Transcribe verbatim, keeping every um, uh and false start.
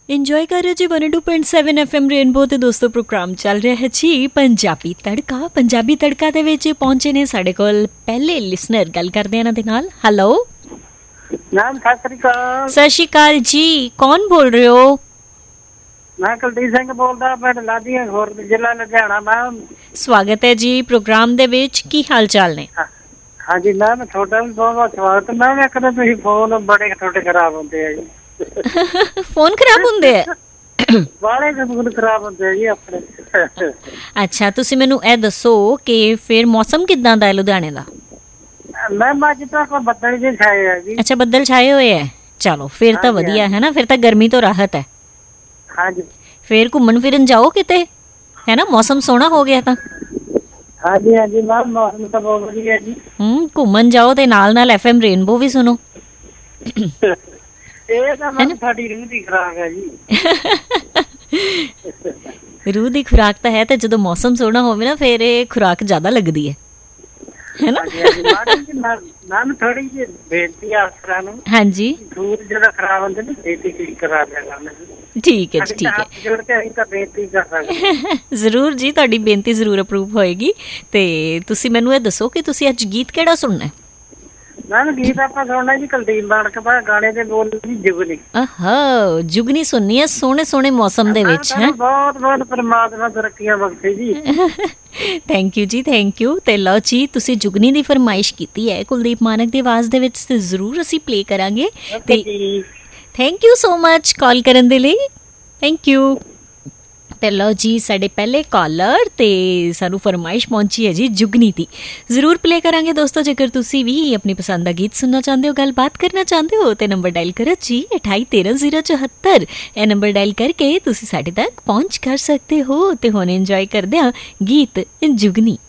Enjoy ਕਰ ਰਹੇ ਜੀ one two point seven F M rainbow ਤੇ ਦੋਸਤੋ ਪ੍ਰੋਗਰਾਮ ਚੱਲ ਰਿਹਾ ਹੈ ਜੀ ਪੰਜਾਬੀ ਤੜਕਾ। ਪੰਜਾਬੀ ਤੜਕਾ ਦੇ ਵਿੱਚ ਪਹੁੰਚੇ ਨੇ ਸਾਡੇ ਕੋਲ ਪਹਿਲੇ ਲਿਸਨਰ। ਗੱਲ ਕਰਦੇ ਇਹਨਾਂ ਦੇ ਨਾਲ। ਹੈਲੋ ਮੈਮ, ਸਤਿ ਸ੍ਰੀ ਅਕਾਲ। ਸਤਿ ਸ਼੍ਰੀ ਅਕਾਲ ਜੀ, ਕੌਣ ਬੋਲ ਰਹੇ ਹੋ? ਮੈਂ ਕੁਲਦੀਪ ਸਿੰਘ ਬੋਲਦਾ, ਪਿੰਡ ਲਾਧੀਆਂ ਖੁਰ, ਜ਼ਿਲ੍ਹਾ ਲੁਧਿਆਣਾ। ਮੈਮ ਸਵਾਗਤ ਹੈ ਜੀ ਪ੍ਰੋਗਰਾਮ ਦੇ ਵਿੱਚ। ਕੀ ਹਾਲ ਚਾਲ ਨੇ? ਹਾਂਜੀ ਮੈਮ, ਤੁਹਾਡਾ ਵੀ ਬਹੁਤ ਬਹੁਤ ਸਵਾਗਤ। ਮੈਮ ਇੱਕ ਤਾਂ ਤੁਸੀਂ ਫੋਨ ਬੜੇ ਤੁਹਾਡੇ ਖਰਾਬ ਹੁੰਦੇ ਆ ਜੀ। ਫੋਨ ਖਰਾਬ ਹੁੰਦੇ ਆ? ਬਾਲੇ ਫੋਨ ਖਰਾਬ ਹੁੰਦੇ ਆ ਜੀ ਆਪਣੇ। ਅੱਛਾ, ਤੁਸੀਂ ਮੈਨੂੰ ਇਹ ਦੱਸੋ ਕਿ ਫਿਰ ਮੌਸਮ ਕਿੱਦਾਂ ਦਾ ਹੈ ਲੁਧਿਆਣੇ ਦਾ? ਮੈਮ ਅੱਜ ਤਾਂ ਕੋਈ ਬੱਦਲ ਜਿਹੇ ਛਾਏ ਆ ਜੀ। ਅੱਛਾ, ਬੱਦਲ ਛਾਏ ਹੋਏ ਹੈ। ਚਲੋ ਫਿਰ ਤਾਂ ਵਧੀਆ ਹੈ ਨਾ, ਫਿਰ ਤਾਂ ਗਰਮੀ ਤੋਂ ਰਾਹਤ ਹੈ। ਹਾਂਜੀ, ਫਿਰ ਘੁੰਮਣ ਫਿਰਨ ਜਾਓ ਕਿਤੇ, ਹੈ ਨਾ? ਮੌਸਮ ਸੋਹਣਾ ਹੋ ਗਿਆ ਤਾਂ। ਹਾਂਜੀ ਹਾਂਜੀ ਮੈਮ, ਮੌਸਮ ਤਾਂ ਬਹੁਤ ਵਧੀਆ ਜੀ। ਹੂੰ, ਘੁੰਮਣ ਜਾਓ ਤੇ ਨਾਲ ਨਾਲ ਐਫ ਐਮ ਰੇਨਬੋ ਵੀ ਸੁਣੋ। ਇਹ ਤਾਂ ਮੈਮ ਸਾਡੀ ਰੂਹ ਦੀ ਖੁਰਾਕ ਹੈ ਜੀ। ਰੂਹ ਦੀ ਖੁਰਾਕ ਤਾਂ ਹੈ, ਤੇ ਜਦੋਂ ਮੌਸਮ ਸੋਹਣਾ ਹੋਵੇ ਨਾ ਫਿਰ ਇਹ ਖੁਰਾਕ ਜ਼ਿਆਦਾ ਲੱਗਦੀ ਹੈ, ਹੈ ਨਾ? ਮੈਮ ਥੋੜੀ ਜਿਹੀ ਬੇਨਤੀ ਆ ਅਫਸਰਾਂ ਨੂੰ। ਹਾਂਜੀ, ਦੂਰ ਜਿਹੜਾ ਖਰਾਬ ਹੁੰਦੇ ਨਾ ਛੇਤੀ ਠੀਕ ਕਰਾ ਦਿਆ ਕਰਨਾ। ਠੀਕ ਹੈ ਜੀ, ਠੀਕ ਹੈ। ਜੁੜ ਕੇ ਅਸੀਂ ਤਾਂ ਬੇਨਤੀ ਕਰ ਸਕਦੇ। ਜ਼ਰੂਰ ਜੀ, ਤੁਹਾਡੀ ਬੇਨਤੀ ਜ਼ਰੂਰ ਅਪਰੂਵ ਹੋਏਗੀ। ਤੇ ਤੁਸੀਂ ਮੈਨੂੰ ਇਹ ਦੱਸੋ ਕਿ ਤੁਸੀਂ ਅੱਜ ਗੀਤ ਕਿਹੜਾ ਸੁਣਨਾ? ਮੈਮ ਗੀਤ ਆਪਾਂ ਸੁਣਨਾ ਜੀ ਕੁਲਦੀਪ ਮਾਨਕ ਦਾ, ਗਾਣੇ ਦੇ ਬੋਲ ਜੀ ਜੁਗਨੀ। ਆਹੋ, ਜੁਗਨੀ ਸੁਣਨੀ ਹੈ ਸੋਹਣੇ ਸੋਹਣੇ ਮੌਸਮ ਦੇ ਵਿੱਚ, ਹੈ? ਬਹੁਤ ਬਹੁਤ ਪਰਮਾਤਮਾ ਤਰੱਕੀਆਂ ਬਖਸ਼ੇ ਜੀ। ਥੈਂਕ ਯੂ ਜੀ, ਥੈਂਕ ਯੂ। ਤੇ ਲਓ ਜੀ, ਤੁਸੀਂ ਜੁਗਨੀ ਦੀ ਫਰਮਾਇਸ਼ ਕੀਤੀ ਹੈ ਕੁਲਦੀਪ ਮਾਨਕ ਦੀ ਆਵਾਜ਼ ਦੇ ਵਿੱਚ, ਤੇ ਜ਼ਰੂਰ ਅਸੀਂ ਪਲੇ ਕਰਾਂਗੇ। ਤੇ ਥੈਂਕ ਯੂ ਸੋ ਮਚ ਕਾਲ ਕਰਨ ਦੇ ਲਈ। Thank you. ਤੇ ਲਓ ਜੀ, ਸਾਡੇ ਪਹਿਲੇ ਕਾਲਰ ਤੇ ਸਾਨੂੰ ਫਰਮਾਇਸ਼ ਪਹੁੰਚੀ ਹੈ ਜੀ ਜੁਗਨੀ ਦੀ। ਜ਼ਰੂਰ ਪਲੇ ਕਰਾਂਗੇ ਦੋਸਤੋ। ਜੇਕਰ ਤੁਸੀਂ ਵੀ ਆਪਣੀ ਪਸੰਦ ਦਾ ਗੀਤ ਸੁਣਨਾ ਚਾਹੁੰਦੇ ਹੋ, ਗੱਲਬਾਤ ਕਰਨਾ ਚਾਹੁੰਦੇ ਹੋ, ਤੇ ਨੰਬਰ ਡਾਇਲ ਕਰੋ ਜੀ ਅਠਾਈ ਤੇਰਾਂ ਜ਼ੀਰੋ ਚੁਹੱਤਰ। ਇਹ ਨੰਬਰ ਡਾਇਲ ਕਰਕੇ ਤੁਸੀਂ ਸਾਡੇ ਤੱਕ ਪਹੁੰਚ ਕਰ ਸਕਦੇ ਹੋ। ਤੇ ਹੁਣ ਇੰਜੋਏ ਕਰਦੇ ਹਾਂ ਗੀਤ ਜੁਗਨੀ।